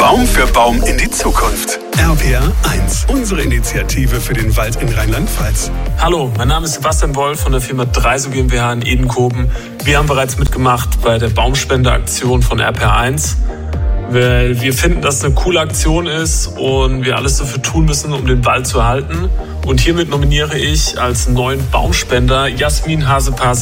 Baum für Baum in die Zukunft. RPR1, unsere Initiative für den Wald in Rheinland-Pfalz. Hallo, mein Name ist Sebastian Wolf von der Firma Dreiso GmbH in Edenkoben. Wir haben bereits mitgemacht bei der Baumspendeaktion von RPR1, weil wir finden, dass es eine coole Aktion ist und wir alles dafür tun müssen, um den Wald zu erhalten. Und hiermit nominiere ich als neuen Baumspender Jasmin Hasepase